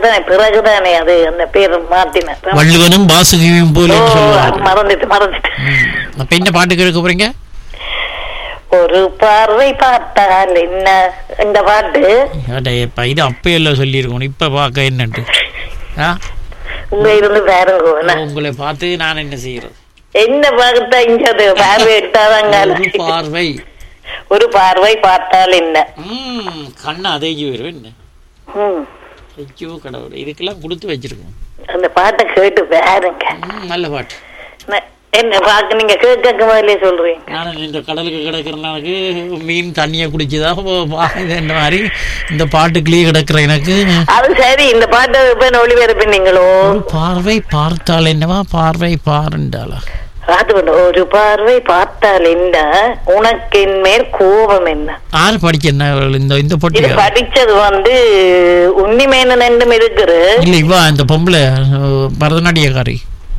அதுக்குதானே பிறகுதானே அது அந்த பேர் மாத்தின வள்ளுவனும் வாசுகியும் போல மறந்துட்டு. அப்ப என்ன பாட்டு கேட்க போறீங்க? ஒரு பார்வை பார்த்தால் என்ன இந்த பாட்டு. இது அப்பையெல்லாம் சொல்லியிருக்கணும், இப்ப பார்க்க என்னட்டு உங்க இருந்து பாருங்க. உங்களை பார்த்து நான் என்ன செய்யறது? என்ன பார்த்தா இங்க பார்வை எடுத்தாதாங்க. ஒரு பார்வை பார்த்தால் என்ன கண்ணா அதே வரும் என்ன. ஐயோ கடவுளே, இதுக்கெல்லாம் கொடுத்து வச்சிருக்கோம். அந்த பாட்டை கேட்டு பாருங்க, நல்ல பாட்டு. என்ன பாக்க நீங்க கேட்க முதல்ல சொல்றீங்க. நான் இந்த கடலுக்கு கிடக்குறனாக்கு மீன் தண்ணியை குடிச்சுதான் இந்த மாதிரி இந்த பாட்டுக்குள்ளேயே கிடக்குற எனக்கு. அது சரி, இந்த பாட்டை இப்ப ஒளிபரப்பினீங்களோ? பார்வை பார்த்தால் என்னவா, பார்வை பாருண்டாளா? ஒரு பார்வை பார்த்தால் என்ன, உனக்கு என் மேல் கோபம் என்ன? யாரு படிக்க இந்த போட்டி படிச்சது உன்னிமேனன் என்றும் இருக்குது. இல்ல இவா இந்த பொம்பளை பரதநாட்டியக்காரி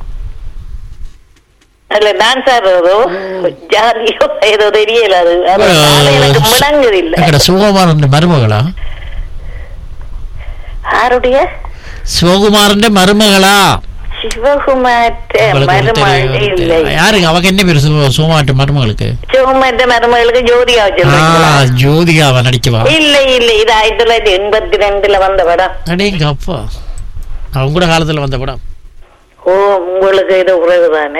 அல்ல டான்ஸ் ஆடுறதோ ஜாலியோ ஏதோ தெரியல. அது எனக்கு விளங்குது இல்ல. சிவகுமாரன் மருமகளா? யாருடைய? சிவகுமாரன் மருமகளா? யாருங்க அவங்க என்ன பேரு? சுகுமாரன் மருமகளுக்கு ஜோதிகா வச்சிருக்காங்க. ஜோதிகாவா நடிக்கவா? இல்ல இல்ல, இது 1982 வந்த படம். அடேங்க அப்பா, அவங்க கூட காலத்துல வந்த படம். ஓ, உங்களுக்கு இது உறவுதானே.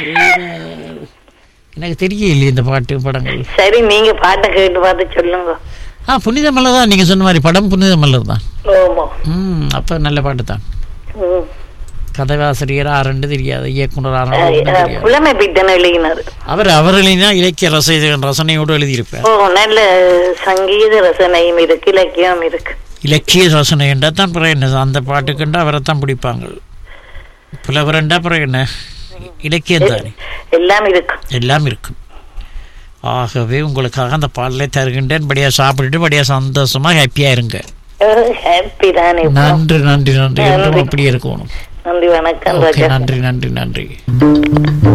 எனக்கு தெரியல இந்த பாட்டு படங்கள். சரி, நீங்க பாட்டை கேட்டு பார்த்து சொல்லுங்க. புனித மலர் தான் நீங்க சொன்ன மாதிரி படம். புனித மலர் தான். அப்ப நல்ல பாட்டு தான். கதைவாசிரியர் ஆரண்டு தெரியாது, இயக்குனர் அவர்களினா இலக்கிய ரசனையோடு எழுதியிருப்பார். நல்ல சங்கீத ரசனையும் இருக்கு, இலக்கியம் இருக்கு. இலக்கிய ரசனை என்றா தான் பிறகு என்ன, அந்த பாட்டுக்குண்டா அவரைத்தான் பிடிப்பாங்க. புலவரண்டா பிறகு என்ன, இலக்கியம் தானே, எல்லாம் இருக்கும், எல்லாம் இருக்கும். ஆகவே உங்களுக்காக அந்த பாடலை தருகின்றேன். படியா சாப்பிட்டுட்டு படியா சந்தோஷமா ஹாப்பியா இருங்க. நன்றி நன்றி நன்றி. அப்படி இருக்கணும். நன்றி, வணக்கம். நன்றி நன்றி நன்றி.